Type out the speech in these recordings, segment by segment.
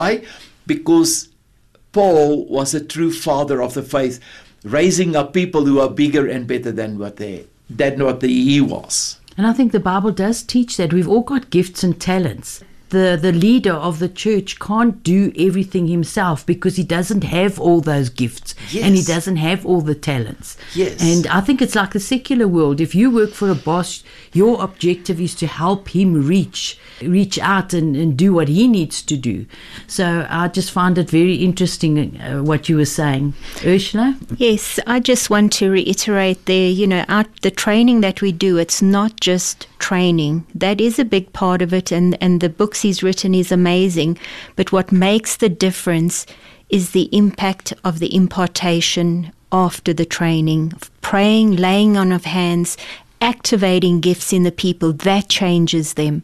Why? Because Paul was a true father of the faith, raising up people who are bigger and better than what he was. And I think the Bible does teach that we've all got gifts and talents. The leader of the church can't do everything himself because he doesn't have all those gifts. Yes. And he doesn't have all the talents. Yes. And I think it's like the secular world. If you work for a boss, your objective is to help him reach out and do what he needs to do. So I just find it very interesting what you were saying. Ursula? Yes, I just want to reiterate there, the training that we do, it's not just training. That is a big part of it, and the books he's written is amazing. But what makes the difference is the impact of the impartation after the training, praying, laying on of hands, activating gifts in the people. That changes them.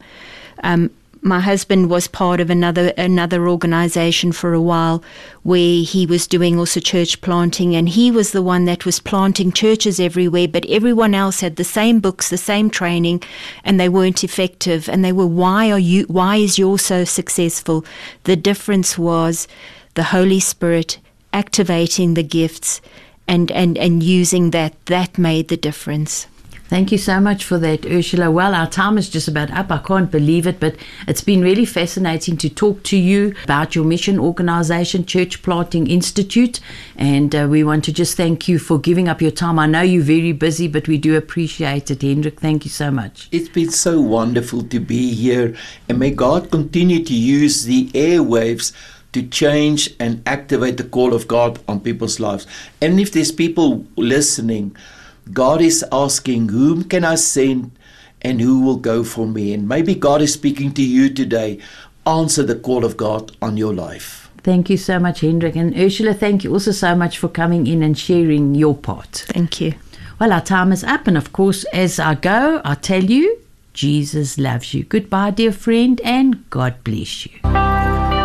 My husband was part of another organization for a while where he was doing also church planting, and he was the one that was planting churches everywhere, but everyone else had the same books, the same training, and they weren't effective. And they were, why is yours so successful? The difference was the Holy Spirit activating the gifts and using that made the difference. Thank you so much for that, Ursula. Well, our time is just about up. I can't believe it, but it's been really fascinating to talk to you about your mission organization, Church Planting Institute, and we want to just thank you for giving up your time. I know you're very busy, but we do appreciate it, Hendrik. Thank you so much. It's been so wonderful to be here, and may God continue to use the airwaves to change and activate the call of God on people's lives. And if there's people listening, God is asking, whom can I send and who will go for me? And maybe God is speaking to you today. Answer the call of God on your life. Thank you so much, Hendrik. And Ursula, thank you also so much for coming in and sharing your part. Thank you. Well, our time is up. And of course, as I go, I tell you, Jesus loves you. Goodbye, dear friend, and God bless you.